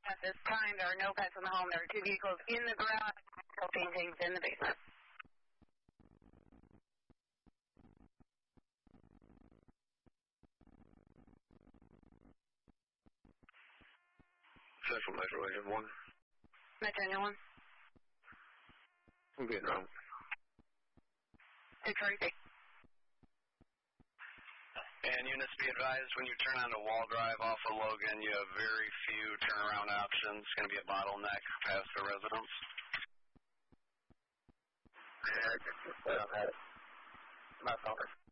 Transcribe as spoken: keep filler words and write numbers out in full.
At this time, there are no pets in the home. There are two vehicles in the garage, propane tanks in the basement. Central Metro Agent one. Metro Agent one. I'm getting home. six forty-six. And units be advised, when you turn onto Wall Drive off of Logan, you have very few turnaround options. It's going to be a bottleneck past the residence. Yeah, I've had it. Not over.